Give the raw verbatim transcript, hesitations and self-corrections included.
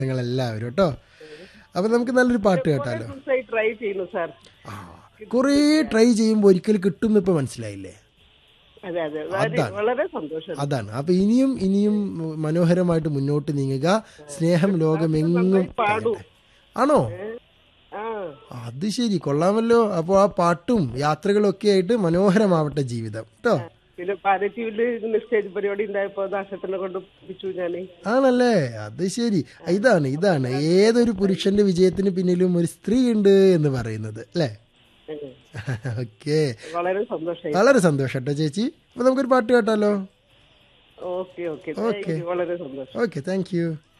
നിങ്ങളെല്ലാവരും കേട്ടോ. അപ്പൊ നമുക്ക് നല്ലൊരു പാട്ട് കേട്ടാലോ. ട്രൈ ചെയ്യുന്നു സാർ. ആ കുറേ ട്രൈ ചെയ്യുമ്പോൾ ഒരിക്കലും കിട്ടും ഇപ്പൊ മനസ്സിലായില്ലേ? അതെ അതെ വളരെ- വളരെ സന്തോഷം. അതാണ്. അപ്പൊ ഇനിയും ഇനിയും മനോഹരമായിട്ട് മുന്നോട്ട് നീങ്ങുക. സ്നേഹം ലോകമെങ്ങും നന്നായി പാടും. പരക്കട്ടെ. ആണോ? ആ അത് ശരി, കൊള്ളാമല്ലോ. അപ്പോൾ ആ പാട്ടും യാത്രകളും ഒക്കെ ആയിട്ട് മനോഹരമാവട്ടെ ജീവിതം കേട്ടോ. പിന്നെ പാലറ്റീവില് ഇങ്ങനെ സ്റ്റേജ് പരിപാടി ഉണ്ടായപ്പോ ദാസത്തിനെ കൊണ്ട് പഠിപ്പിച്ചു ഞാന്. ആണല്ലേ? അത് ശരി. ഇതാണ് ഇതാണ് ഏതൊരു പുരുഷന്റെ വിജയത്തിന് പിന്നിലും ഒരു സ്ത്രീ ഉണ്ട് എന്ന് പറയുന്നത് അല്ലേ? ഓക്കെ, വളരെ സന്തോഷമായി. വളരെ സന്തോഷം കേട്ടോ ചേച്ചി. അപ്പൊ നമുക്കൊരു പാട്ട് കേട്ടാലോ? ഓക്കെ ഓക്കെ ഓക്കെ വളരെ സന്തോഷം. Okay, thank you.